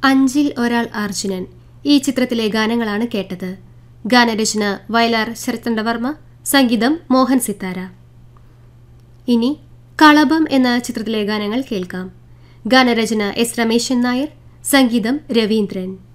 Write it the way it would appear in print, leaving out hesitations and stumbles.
അഞ്ചിൽ ഒരാൾ അർജുനൻ ഈ ചിത്രത്തിലെ ഗാനങ്ങളാണ് കേട്ടത്. ഗാനരചന വയലാർ ശരത്ചന്ദ്രവർമ്മ, സംഗീതം മോഹൻ സിത്താര. ഇനി കളഭം എന്ന ചിത്രത്തിലെ ഗാനങ്ങൾ കേൾക്കാം. ഗാനരചന എസ് രമേശൻ നായർ, സംഗീതം രവീന്ദ്രൻ.